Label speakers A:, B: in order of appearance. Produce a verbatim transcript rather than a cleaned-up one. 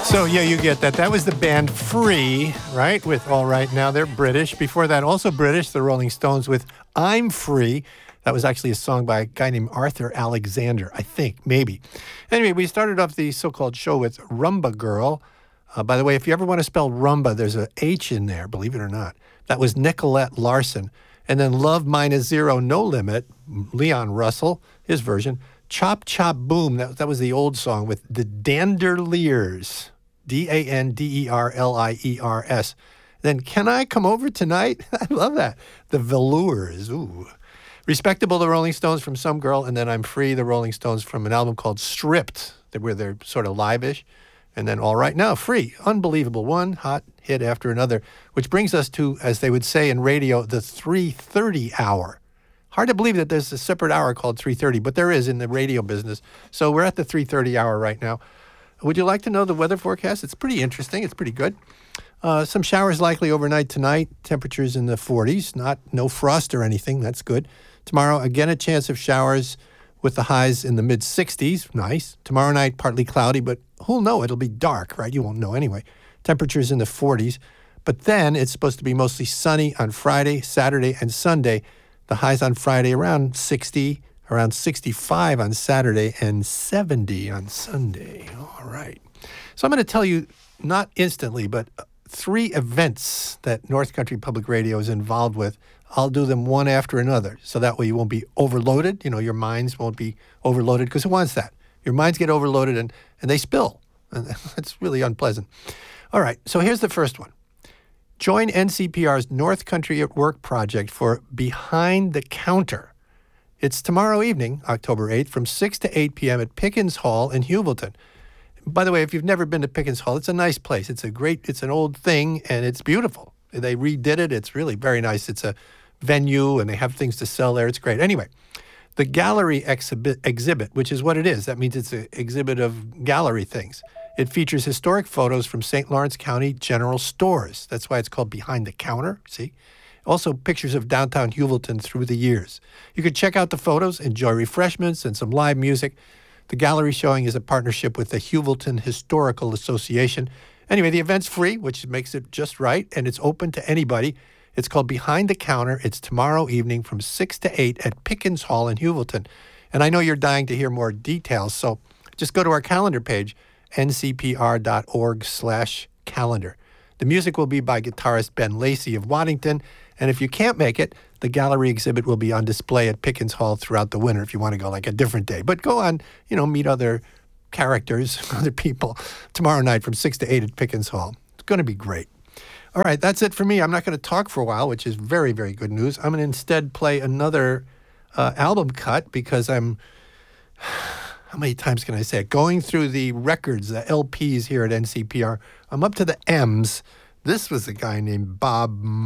A: So, yeah, you get that. That was the band Free, right, with All Right Now. They're British. Before that, also British, the Rolling Stones with I'm Free. That was actually a song by a guy named Arthur Alexander, I think, maybe. Anyway, we started off the so-called show with Rumba Girl. Uh, by the way, if you ever want to spell rumba, there's a H in there, believe it or not. That was Nicolette Larson. And then Love Minus Zero, No Limit, Leon Russell, his version. Chop Chop Boom, that, that was the old song with the Dandeliers. D A N D E R L I E R S. Then Can I Come Over Tonight? I love that. The Velours. Ooh. Respectable, the Rolling Stones from Some Girl. And then I'm Free, the Rolling Stones from an album called Stripped, where they're sort of live-ish. And then All Right Now, Free. Unbelievable. One hot hit after another, which brings us to, as they would say in radio, the three thirty hour. Hard to believe that there's a separate hour called three thirty, but there is in the radio business. So we're at the three thirty hour right now. Would you like to know the weather forecast? It's pretty interesting. It's pretty good. Uh, some showers likely overnight tonight. Temperatures in the forties. Not no frost or anything. That's good. Tomorrow, again, a chance of showers with the highs in the mid-sixties. Nice. Tomorrow night, partly cloudy, but who'll know? It'll be dark, right? You won't know anyway. Temperatures in the forties. But then it's supposed to be mostly sunny on Friday, Saturday, and Sunday. The highs on Friday around sixty, around sixty-five on Saturday, and seventy on Sunday. All right. So I'm going to tell you, not instantly, but three events that North Country Public Radio is involved with. I'll do them one after another, so that way you won't be overloaded. You know, your minds won't be overloaded, because who wants that? Your minds get overloaded and, and they spill. And that's really unpleasant. All right, so here's the first one. Join N C P R's North Country at Work project for Behind the Counter. It's tomorrow evening, October eighth, from six to eight p.m. at Pickens Hall in Heuvelton. By the way, if you've never been to Pickens Hall, it's a nice place. It's a great, it's an old thing, and it's beautiful. They redid it. It's really very nice. It's a venue, and they have things to sell there. It's great. Anyway, the gallery exhibit, exhibit, which is what it is. That means it's an exhibit of gallery things. It features historic photos from Saint Lawrence County General Stores. That's why it's called Behind the Counter, see? Also, pictures of downtown Heuvelton through the years. You could check out the photos, enjoy refreshments, and some live music. The gallery showing is a partnership with the Heuvelton Historical Association. Anyway, the event's free, which makes it just right, and it's open to anybody. It's called Behind the Counter. It's tomorrow evening from six to eight at Pickens Hall in Heuvelton. And I know you're dying to hear more details, so just go to our calendar page, ncpr.org slash calendar. The music will be by guitarist Ben Lacey of Waddington, and if you can't make it, the gallery exhibit will be on display at Pickens Hall throughout the winter if you want to go like a different day. But go on, you know, meet other characters, other people, tomorrow night from six to eight at Pickens Hall. It's going to be great. All right, that's it for me. I'm not going to talk for a while, which is very, very good news. I'm going to instead play another uh, album cut because I'm, how many times can I say it? Going through the records, the L Ps here at N C P R, I'm up to the M's. This was a guy named Bob